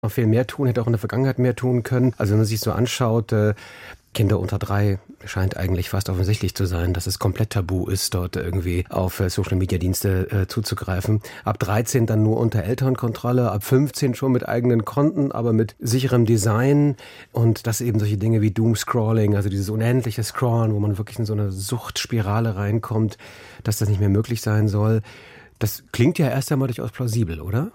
noch viel mehr tun, hätte auch in der Vergangenheit mehr tun können. Also wenn man sich so anschaut, Kinder unter 3 scheint eigentlich fast offensichtlich zu sein, dass es komplett tabu ist, dort irgendwie auf Social-Media-Dienste zuzugreifen. Ab 13 dann nur unter Elternkontrolle, ab 15 schon mit eigenen Konten, aber mit sicherem Design und dass eben solche Dinge wie Doomscrolling, also dieses unendliche Scrollen, wo man wirklich in so eine Suchtspirale reinkommt, dass das nicht mehr möglich sein soll. Das klingt ja erst einmal durchaus plausibel, oder?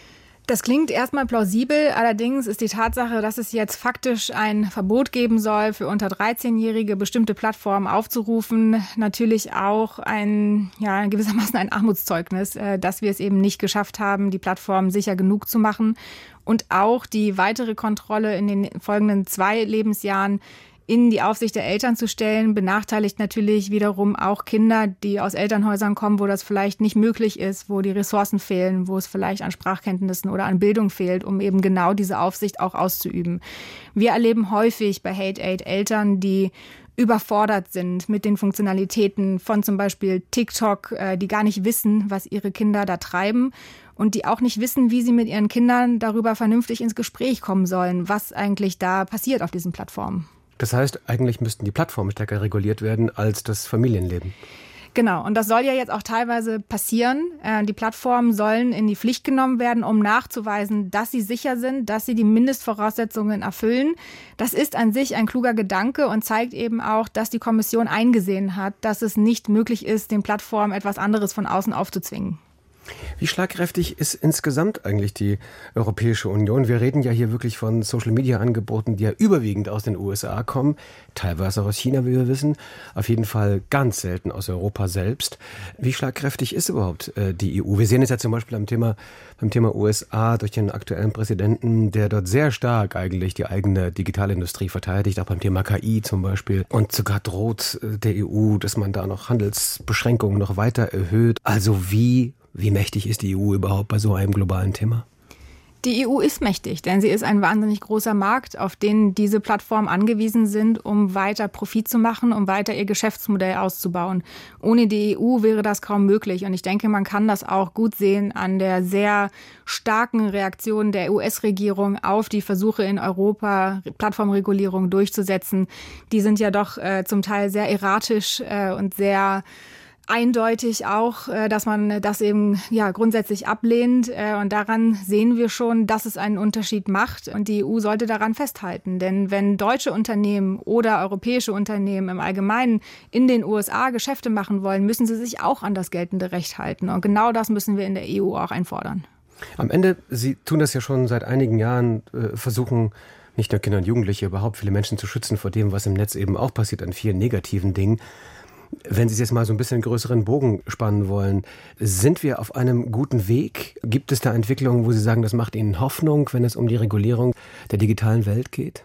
Das klingt erstmal plausibel, allerdings ist die Tatsache, dass es jetzt faktisch ein Verbot geben soll, für unter 13-Jährige bestimmte Plattformen aufzurufen, natürlich auch gewissermaßen ein Armutszeugnis, dass wir es eben nicht geschafft haben, die Plattformen sicher genug zu machen und auch die weitere Kontrolle in den folgenden 2 Lebensjahren in die Aufsicht der Eltern zu stellen, benachteiligt natürlich wiederum auch Kinder, die aus Elternhäusern kommen, wo das vielleicht nicht möglich ist, wo die Ressourcen fehlen, wo es vielleicht an Sprachkenntnissen oder an Bildung fehlt, um eben genau diese Aufsicht auch auszuüben. Wir erleben häufig bei Hate8 Eltern, die überfordert sind mit den Funktionalitäten von zum Beispiel TikTok, die gar nicht wissen, was ihre Kinder da treiben und die auch nicht wissen, wie sie mit ihren Kindern darüber vernünftig ins Gespräch kommen sollen, was eigentlich da passiert auf diesen Plattformen. Das heißt, eigentlich müssten die Plattformen stärker reguliert werden als das Familienleben. Genau, und das soll ja jetzt auch teilweise passieren. Die Plattformen sollen in die Pflicht genommen werden, um nachzuweisen, dass sie sicher sind, dass sie die Mindestvoraussetzungen erfüllen. Das ist an sich ein kluger Gedanke und zeigt eben auch, dass die Kommission eingesehen hat, dass es nicht möglich ist, den Plattformen etwas anderes von außen aufzuzwingen. Wie schlagkräftig ist insgesamt eigentlich die Europäische Union? Wir reden ja hier wirklich von Social-Media-Angeboten, die ja überwiegend aus den USA kommen, teilweise auch aus China, wie wir wissen, auf jeden Fall ganz selten aus Europa selbst. Wie schlagkräftig ist überhaupt die EU? Wir sehen es ja zum Beispiel beim Thema USA durch den aktuellen Präsidenten, der dort sehr stark eigentlich die eigene Digitalindustrie verteidigt, auch beim Thema KI zum Beispiel. Und sogar droht der EU, dass man da noch Handelsbeschränkungen noch weiter erhöht. Also wie mächtig ist die EU überhaupt bei so einem globalen Thema? Die EU ist mächtig, denn sie ist ein wahnsinnig großer Markt, auf den diese Plattformen angewiesen sind, um weiter Profit zu machen, um weiter ihr Geschäftsmodell auszubauen. Ohne die EU wäre das kaum möglich. Und ich denke, man kann das auch gut sehen an der sehr starken Reaktion der US-Regierung auf die Versuche in Europa, Plattformregulierung durchzusetzen. Die sind ja doch zum Teil sehr erratisch und sehr eindeutig auch, dass man das eben grundsätzlich ablehnt. Und daran sehen wir schon, dass es einen Unterschied macht. Und die EU sollte daran festhalten. Denn wenn deutsche Unternehmen oder europäische Unternehmen im Allgemeinen in den USA Geschäfte machen wollen, müssen sie sich auch an das geltende Recht halten. Und genau das müssen wir in der EU auch einfordern. Am Ende, Sie tun das ja schon seit einigen Jahren, versuchen nicht nur Kinder und Jugendliche, überhaupt viele Menschen zu schützen vor dem, was im Netz eben auch passiert an vielen negativen Dingen. Wenn Sie es jetzt mal so ein bisschen größeren Bogen spannen wollen, sind wir auf einem guten Weg? Gibt es da Entwicklungen, wo Sie sagen, das macht Ihnen Hoffnung, wenn es um die Regulierung der digitalen Welt geht?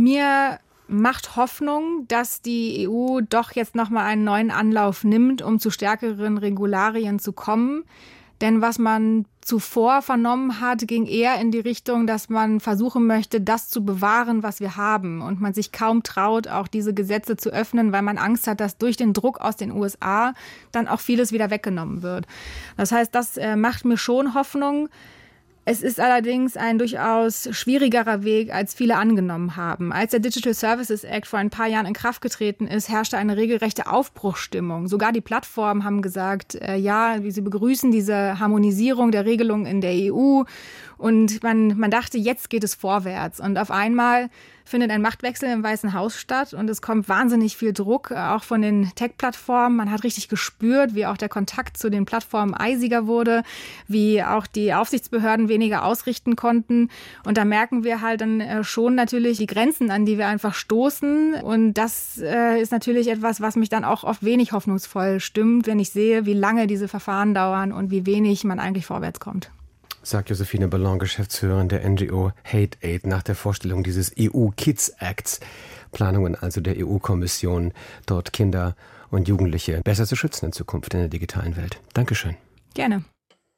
Mir macht Hoffnung, dass die EU doch jetzt nochmal einen neuen Anlauf nimmt, um zu stärkeren Regularien zu kommen. Denn was man zuvor vernommen hat, ging eher in die Richtung, dass man versuchen möchte, das zu bewahren, was wir haben. Und man sich kaum traut, auch diese Gesetze zu öffnen, weil man Angst hat, dass durch den Druck aus den USA dann auch vieles wieder weggenommen wird. Das heißt, das macht mir schon Hoffnung. Es ist allerdings ein durchaus schwierigerer Weg, als viele angenommen haben. Als der Digital Services Act vor ein paar Jahren in Kraft getreten ist, herrschte eine regelrechte Aufbruchsstimmung. Sogar die Plattformen haben gesagt, sie begrüßen diese Harmonisierung der Regelungen in der EU. Und man dachte, jetzt geht es vorwärts. Und auf einmal findet ein Machtwechsel im Weißen Haus statt und es kommt wahnsinnig viel Druck, auch von den Tech-Plattformen. Man hat richtig gespürt, wie auch der Kontakt zu den Plattformen eisiger wurde, wie auch die Aufsichtsbehörden weniger ausrichten konnten. Und da merken wir halt dann schon natürlich die Grenzen, an die wir einfach stoßen. Und das ist natürlich etwas, was mich dann auch oft wenig hoffnungsvoll stimmt, wenn ich sehe, wie lange diese Verfahren dauern und wie wenig man eigentlich vorwärts kommt. Sagt Josephine Ballon, Geschäftsführerin der NGO Hate8, nach der Vorstellung dieses EU-Kids-Acts. Planungen also der EU-Kommission, dort Kinder und Jugendliche besser zu schützen in Zukunft in der digitalen Welt. Dankeschön. Gerne.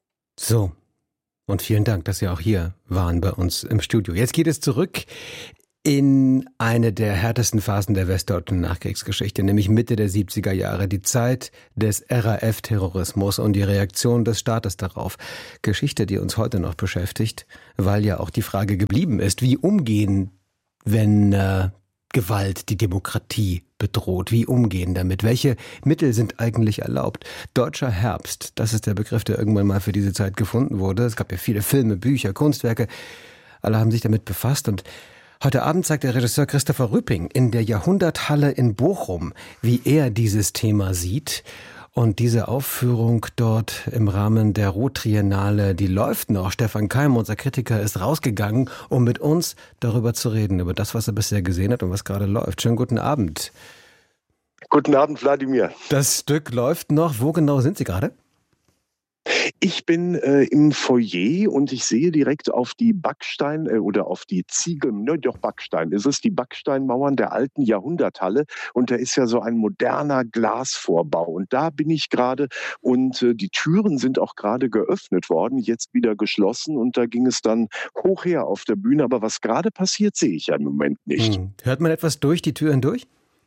So, und vielen Dank, dass Sie auch hier waren bei uns im Studio. Jetzt geht es zurück in eine der härtesten Phasen der westdeutschen Nachkriegsgeschichte, nämlich Mitte der 70er Jahre, die Zeit des RAF-Terrorismus und die Reaktion des Staates darauf. Geschichte, die uns heute noch beschäftigt, weil ja auch die Frage geblieben ist, wie umgehen, wenn Gewalt die Demokratie bedroht, wie umgehen damit, welche Mittel sind eigentlich erlaubt. Deutscher Herbst, das ist der Begriff, der irgendwann mal für diese Zeit gefunden wurde. Es gab ja viele Filme, Bücher, Kunstwerke, alle haben sich damit befasst und heute Abend zeigt der Regisseur Christopher Rüping in der Jahrhunderthalle in Bochum, wie er dieses Thema sieht. Und diese Aufführung dort im Rahmen der Ruhr-Triennale, die läuft noch. Stefan Keim, unser Kritiker, ist rausgegangen, um mit uns darüber zu reden, über das, was er bisher gesehen hat und was gerade läuft. Schönen guten Abend. Guten Abend, Wladimir. Das Stück läuft noch. Wo genau sind Sie gerade? Ich bin im Foyer und ich sehe direkt auf die oder auf die Backstein ist es, die Backsteinmauern der alten Jahrhunderthalle und da ist ja so ein moderner Glasvorbau und da bin ich gerade und die Türen sind auch gerade geöffnet worden, jetzt wieder geschlossen und da ging es dann hoch her auf der Bühne, aber was gerade passiert, sehe ich ja im Moment nicht. Hört man etwas durch die Tür hindurch?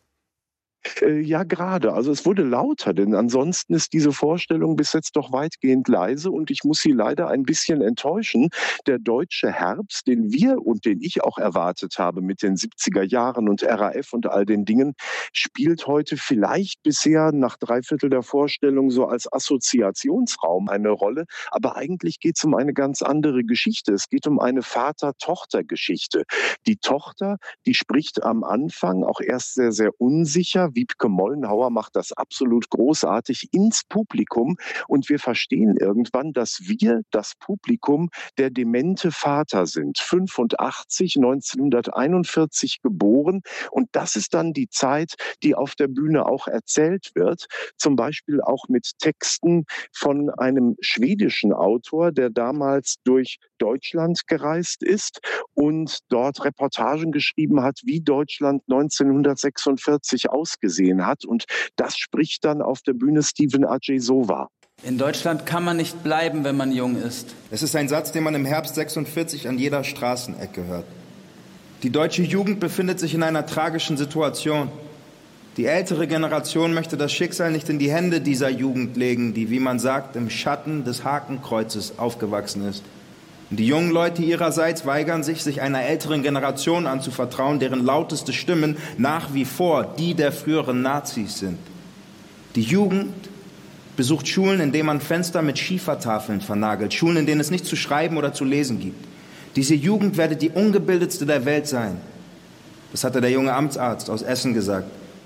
Ja, gerade. Also es wurde lauter, denn ansonsten ist diese Vorstellung bis jetzt doch weitgehend leise und ich muss Sie leider ein bisschen enttäuschen. Der deutsche Herbst, den wir und den ich auch erwartet habe mit den 70er Jahren und RAF und all den Dingen, spielt heute vielleicht bisher nach 3/4 der Vorstellung so als Assoziationsraum eine Rolle. Aber eigentlich geht es um eine ganz andere Geschichte. Es geht um eine Vater-Tochter-Geschichte. Die Tochter, die spricht am Anfang auch erst sehr, sehr unsicher. Wiebke Mollenhauer macht das absolut großartig ins Publikum und wir verstehen irgendwann, dass wir, das Publikum, der demente Vater sind. 85, 1941 geboren und das ist dann die Zeit, die auf der Bühne auch erzählt wird, zum Beispiel auch mit Texten von einem schwedischen Autor, der damals durch Deutschland gereist ist und dort Reportagen geschrieben hat, wie Deutschland 1946 ausgesehen hat. Und das spricht dann auf der Bühne Steven Adjei-Sova. In Deutschland kann man nicht bleiben, wenn man jung ist. Es ist ein Satz, den man im Herbst 46 an jeder Straßenecke hört. Die deutsche Jugend befindet sich in einer tragischen Situation. Die ältere Generation möchte das Schicksal nicht in die Hände dieser Jugend legen, die, wie man sagt, im Schatten des Hakenkreuzes aufgewachsen ist. Und die jungen Leute ihrerseits weigern sich einer älteren Generation anzuvertrauen, deren lauteste Stimmen nach wie vor die der früheren Nazis sind. Die Jugend besucht Schulen, in denen man Fenster mit Schiefertafeln vernagelt, Schulen, in denen es nichts zu schreiben oder zu lesen gibt. Diese Jugend werde die ungebildetste der Welt sein. Das hatte der junge Amtsarzt aus Essen gesagt.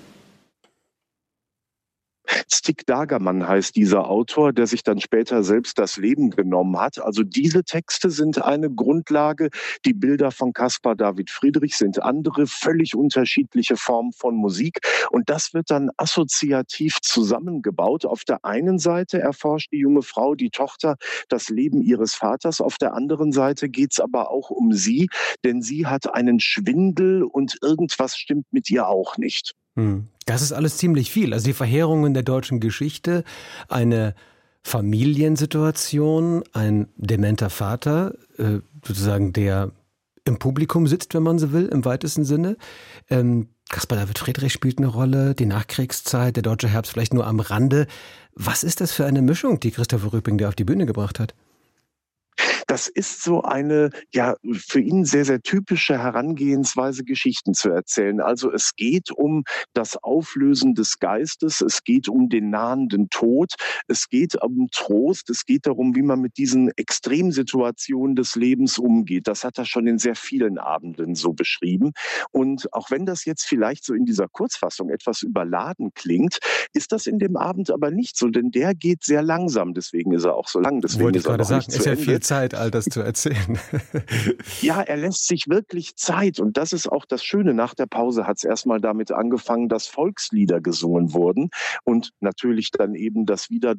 Stig Dagerman heißt dieser Autor, der sich dann später selbst das Leben genommen hat. Also diese Texte sind eine Grundlage. Die Bilder von Caspar David Friedrich sind andere, völlig unterschiedliche Formen von Musik. Und das wird dann assoziativ zusammengebaut. Auf der einen Seite erforscht die junge Frau, die Tochter, das Leben ihres Vaters. Auf der anderen Seite geht es aber auch um sie, denn sie hat einen Schwindel und irgendwas stimmt mit ihr auch nicht. Das ist alles ziemlich viel. Also die Verheerungen der deutschen Geschichte, eine Familiensituation, ein dementer Vater, sozusagen der im Publikum sitzt, wenn man so will, im weitesten Sinne. Caspar David Friedrich spielt eine Rolle, die Nachkriegszeit, der deutsche Herbst vielleicht nur am Rande. Was ist das für eine Mischung, die Christopher Rüping da auf die Bühne gebracht hat? Das ist so eine, ja, für ihn sehr, sehr typische Herangehensweise, Geschichten zu erzählen. Also es geht um das Auflösen des Geistes, es geht um den nahenden Tod, es geht um Trost, es geht darum, wie man mit diesen Extremsituationen des Lebens umgeht. Das hat er schon in sehr vielen Abenden so beschrieben. Und auch wenn das jetzt vielleicht so in dieser Kurzfassung etwas überladen klingt, ist das in dem Abend aber nicht so, denn der geht sehr langsam. Deswegen ist er auch so lang. Deswegen wollte ich ist er gerade noch sagen, nicht zu ist ja Ende. viel Zeit, all das zu erzählen. Ja, er lässt sich wirklich Zeit und das ist auch das Schöne. Nach der Pause hat es erstmal damit angefangen, dass Volkslieder gesungen wurden und natürlich dann eben das wieder dann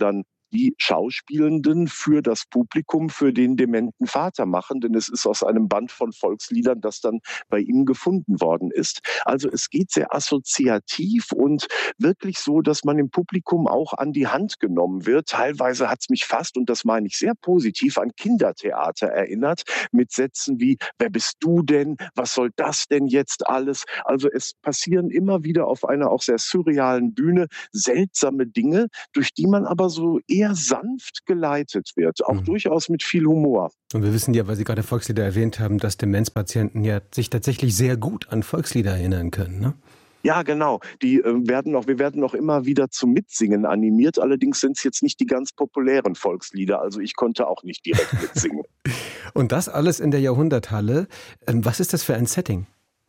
die Schauspielenden für das Publikum, für den dementen Vater machen, denn es ist aus einem Band von Volksliedern, das dann bei ihm gefunden worden ist. Also es geht sehr assoziativ und wirklich so, dass man im Publikum auch an die Hand genommen wird. Teilweise hat es mich fast, und das meine ich sehr positiv, an Kindertheater erinnert, mit Sätzen wie, wer bist du denn? Was soll das denn jetzt alles? Also es passieren immer wieder auf einer auch sehr surrealen Bühne seltsame Dinge, durch die man aber so eher sanft geleitet wird, auch durchaus mit viel Humor. Und wir wissen ja, weil Sie gerade Volkslieder erwähnt haben, dass Demenzpatienten ja sich tatsächlich sehr gut an Volkslieder erinnern können, ne? Ja, genau. Wir werden auch immer wieder zum Mitsingen animiert. Allerdings sind es jetzt nicht die ganz populären Volkslieder. Also ich konnte auch nicht direkt mitsingen. Und das alles in der Jahrhunderthalle. Was ist das für ein Setting?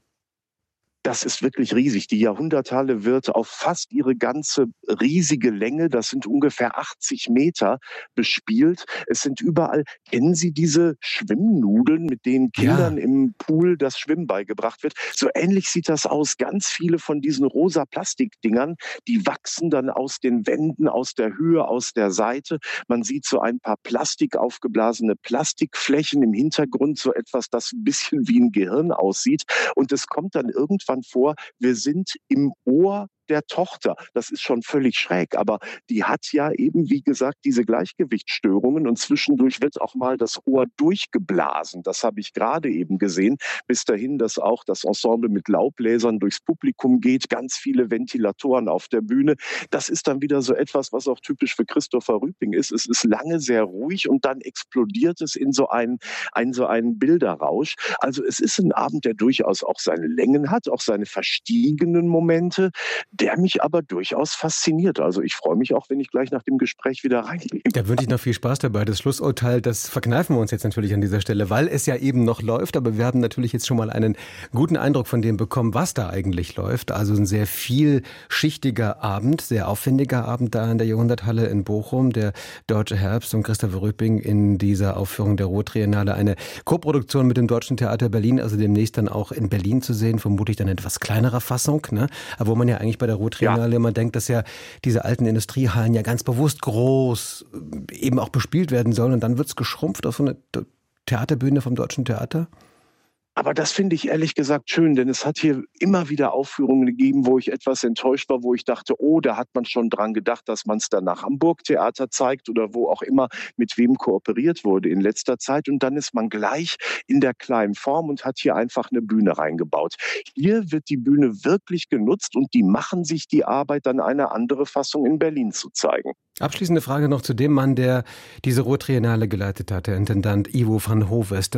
Das ist wirklich riesig. Die Jahrhunderthalle wird auf fast ihre ganze riesige Länge, das sind ungefähr 80 Meter, bespielt. Es sind überall, kennen Sie diese Schwimmnudeln, mit denen Kindern im Pool das Schwimmen beigebracht wird? So ähnlich sieht das aus. Ganz viele von diesen rosa Plastikdingern, die wachsen dann aus den Wänden, aus der Höhe, aus der Seite. Man sieht so ein paar aufgeblasene Plastikflächen im Hintergrund, so etwas, das ein bisschen wie ein Gehirn aussieht. Und es kommt dann irgendwann vor, wir sind im Ohr der Tochter. Das ist schon völlig schräg, aber die hat ja eben, wie gesagt, diese Gleichgewichtsstörungen und zwischendurch wird auch mal das Ohr durchgeblasen. Das habe ich gerade eben gesehen. Bis dahin, dass auch das Ensemble mit Laubbläsern durchs Publikum geht, ganz viele Ventilatoren auf der Bühne. Das ist dann wieder so etwas, was auch typisch für Christopher Rüping ist. Es ist lange sehr ruhig und dann explodiert es in so einen Bilderrausch. Also es ist ein Abend, der durchaus auch seine Längen hat, auch seine verstiegenen Momente, der mich aber durchaus fasziniert. Also ich freue mich auch, wenn ich gleich nach dem Gespräch wieder reingehe. Da wünsche ich noch viel Spaß dabei. Das Schlussurteil, das verkneifen wir uns jetzt natürlich an dieser Stelle, weil es ja eben noch läuft. Aber wir haben natürlich jetzt schon mal einen guten Eindruck von dem bekommen, was da eigentlich läuft. Also ein sehr vielschichtiger Abend, sehr aufwendiger Abend da in der Jahrhunderthalle in Bochum. Der Deutsche Herbst und Christopher Rüping in dieser Aufführung der Ruhrtriennale. Eine Koproduktion mit dem Deutschen Theater Berlin, also demnächst dann auch in Berlin zu sehen. Vermutlich dann in etwas kleinerer Fassung, ne? Aber wo man ja eigentlich bei der Ruhrtriennale immer denkt, dass ja diese alten Industriehallen ja ganz bewusst groß eben auch bespielt werden sollen und dann wird es geschrumpft auf so eine Theaterbühne vom Deutschen Theater? Aber das finde ich ehrlich gesagt schön, denn es hat hier immer wieder Aufführungen gegeben, wo ich etwas enttäuscht war, wo ich dachte, oh, da hat man schon dran gedacht, dass man es danach am Burgtheater zeigt oder wo auch immer, mit wem kooperiert wurde in letzter Zeit. Und dann ist man gleich in der kleinen Form und hat hier einfach eine Bühne reingebaut. Hier wird die Bühne wirklich genutzt und die machen sich die Arbeit, dann eine andere Fassung in Berlin zu zeigen. Abschließende Frage noch zu dem Mann, der diese Ruhrtriennale geleitet hat, der Intendant Ivo van Hoves.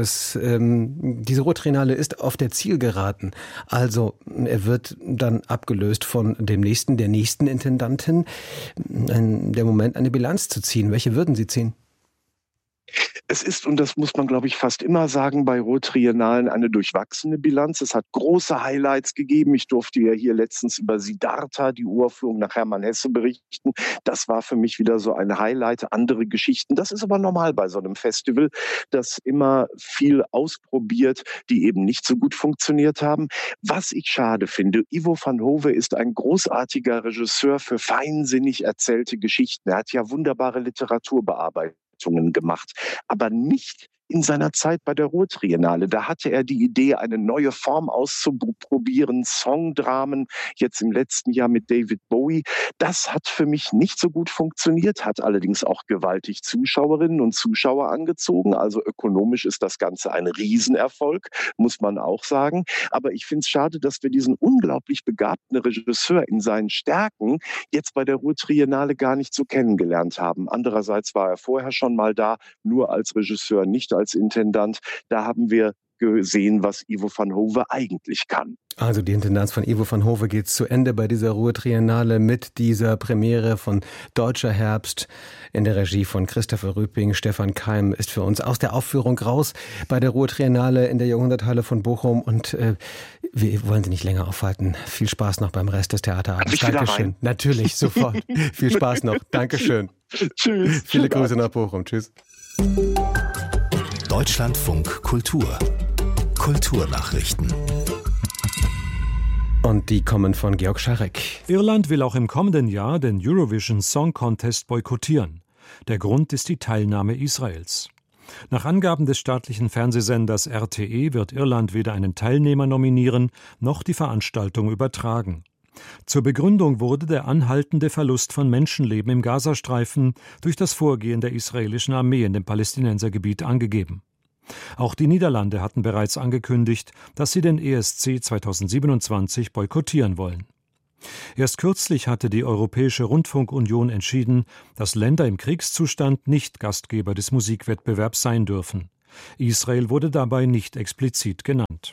Diese Ruhrtriennale ist auf der Zielgeraden. Also er wird dann abgelöst von der nächsten Intendantin. Der Moment, eine Bilanz zu ziehen. Welche würden Sie ziehen? Es ist, und das muss man, glaube ich, fast immer sagen, bei Ruhrtriennalen eine durchwachsene Bilanz. Es hat große Highlights gegeben. Ich durfte ja hier letztens über Siddhartha, die Uraufführung nach Hermann Hesse, berichten. Das war für mich wieder so ein Highlight. Andere Geschichten. Das ist aber normal bei so einem Festival, das immer viel ausprobiert, die eben nicht so gut funktioniert haben. Was ich schade finde, Ivo van Hove ist ein großartiger Regisseur für feinsinnig erzählte Geschichten. Er hat ja wunderbare Literatur bearbeitet gemacht, aber nicht in seiner Zeit bei der Ruhrtriennale. Da hatte er die Idee, eine neue Form auszuprobieren, Songdramen, jetzt im letzten Jahr mit David Bowie. Das hat für mich nicht so gut funktioniert, hat allerdings auch gewaltig Zuschauerinnen und Zuschauer angezogen. Also ökonomisch ist das Ganze ein Riesenerfolg, muss man auch sagen. Aber ich finde es schade, dass wir diesen unglaublich begabten Regisseur in seinen Stärken jetzt bei der Ruhrtriennale gar nicht so kennengelernt haben. Andererseits war er vorher schon mal da, nur als Regisseur, nicht als Intendant. Da haben wir gesehen, was Ivo van Hove eigentlich kann. Also die Intendanz von Ivo van Hove geht zu Ende bei dieser Ruhrtriennale mit dieser Premiere von Deutscher Herbst in der Regie von Christopher Rüping. Stefan Keim ist für uns aus der Aufführung raus bei der Ruhrtriennale in der Jahrhunderthalle von Bochum und wir wollen Sie nicht länger aufhalten. Viel Spaß noch beim Rest des Theaterabends. Dankeschön. Natürlich, sofort. Viel Spaß noch. Dankeschön. Tschüss. Viele Grüße nach Bochum. Tschüss. Deutschlandfunk Kultur. Kulturnachrichten. Und die kommen von Georg Scharek. Irland will auch im kommenden Jahr den Eurovision Song Contest boykottieren. Der Grund ist die Teilnahme Israels. Nach Angaben des staatlichen Fernsehsenders RTE wird Irland weder einen Teilnehmer nominieren, noch die Veranstaltung übertragen. Zur Begründung wurde der anhaltende Verlust von Menschenleben im Gazastreifen durch das Vorgehen der israelischen Armee in dem Palästinensergebiet angegeben. Auch die Niederlande hatten bereits angekündigt, dass sie den ESC 2027 boykottieren wollen. Erst kürzlich hatte die Europäische Rundfunkunion entschieden, dass Länder im Kriegszustand nicht Gastgeber des Musikwettbewerbs sein dürfen. Israel wurde dabei nicht explizit genannt.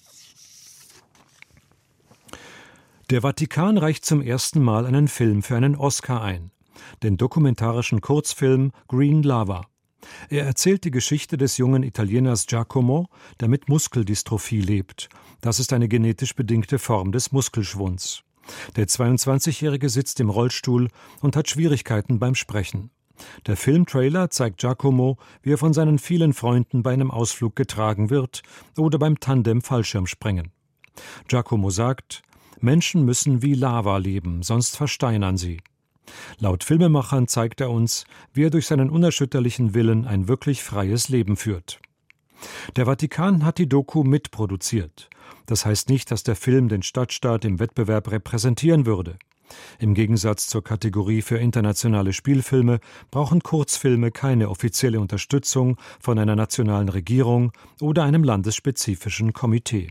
Der Vatikan reicht zum ersten Mal einen Film für einen Oscar ein, den dokumentarischen Kurzfilm Green Lava. Er erzählt die Geschichte des jungen Italieners Giacomo, der mit Muskeldystrophie lebt. Das ist eine genetisch bedingte Form des Muskelschwunds. Der 22-Jährige sitzt im Rollstuhl und hat Schwierigkeiten beim Sprechen. Der Filmtrailer zeigt Giacomo, wie er von seinen vielen Freunden bei einem Ausflug getragen wird oder beim Tandem-Fallschirmspringen. Giacomo sagt: Menschen müssen wie Lava leben, sonst versteinern sie. Laut Filmemachern zeigt er uns, wie er durch seinen unerschütterlichen Willen ein wirklich freies Leben führt. Der Vatikan hat die Doku mitproduziert. Das heißt nicht, dass der Film den Stadtstaat im Wettbewerb repräsentieren würde. Im Gegensatz zur Kategorie für internationale Spielfilme brauchen Kurzfilme keine offizielle Unterstützung von einer nationalen Regierung oder einem landesspezifischen Komitee.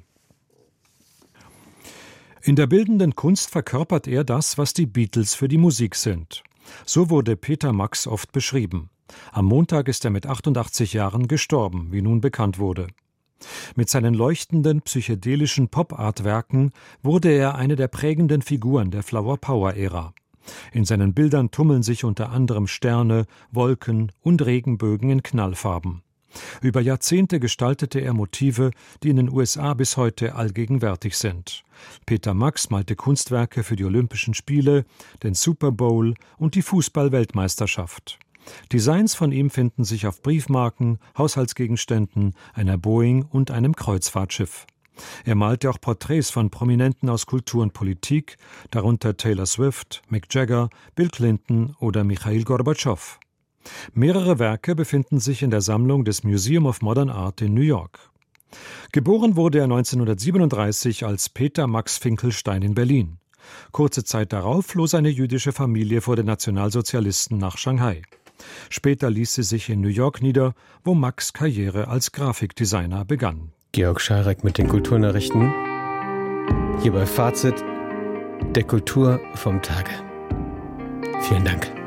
In der bildenden Kunst verkörpert er das, was die Beatles für die Musik sind. So wurde Peter Max oft beschrieben. Am Montag ist er mit 88 Jahren gestorben, wie nun bekannt wurde. Mit seinen leuchtenden, psychedelischen Pop-Art-Werken wurde er eine der prägenden Figuren der Flower-Power-Ära. In seinen Bildern tummeln sich unter anderem Sterne, Wolken und Regenbögen in Knallfarben. Über Jahrzehnte gestaltete er Motive, die in den USA bis heute allgegenwärtig sind. Peter Max malte Kunstwerke für die Olympischen Spiele, den Super Bowl und die Fußball-Weltmeisterschaft. Designs von ihm finden sich auf Briefmarken, Haushaltsgegenständen, einer Boeing und einem Kreuzfahrtschiff. Er malte auch Porträts von Prominenten aus Kultur und Politik, darunter Taylor Swift, Mick Jagger, Bill Clinton oder Michail Gorbatschow. Mehrere Werke befinden sich in der Sammlung des Museum of Modern Art in New York. Geboren wurde er 1937 als Peter Max Finkelstein in Berlin. Kurze Zeit darauf floh seine jüdische Familie vor den Nationalsozialisten nach Shanghai. Später ließ sie sich in New York nieder, wo Max' Karriere als Grafikdesigner begann. Georg Scharek mit den Kulturnachrichten. Hier bei Fazit der Kultur vom Tage. Vielen Dank.